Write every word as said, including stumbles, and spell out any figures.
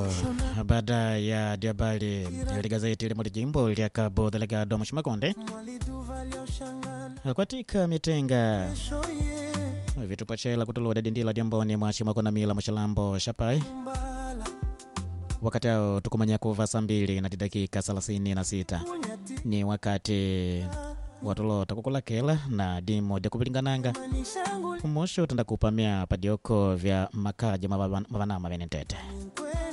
baada ya diabali ile gazeti ile moja jimbo ile Cabo Delgado Mshimakonde katika mitenga vitu pachela kutuloda dindila diamboni mwashimako na mila mshalambo shapai wakati hao tukumanya kuva saa mbili na dakika thelathini na sita ni wakati watulo takukula kela na dimo de kupilingananga kumosho tanda kupamia padioko vya makaja mavanama venentete